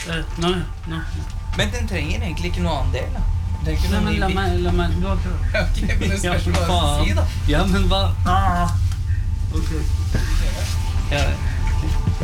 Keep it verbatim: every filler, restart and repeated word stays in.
Nei, nei. Men den trenger egentlig ikke noe annen del, da. Den trenger ikke Nei, noe men ny la bit. meg, la meg, du har prøvd. Ok, men det Ja, spørs for hva du skal si, da. faen. Ja, men hva? Ah. Ok. Ja,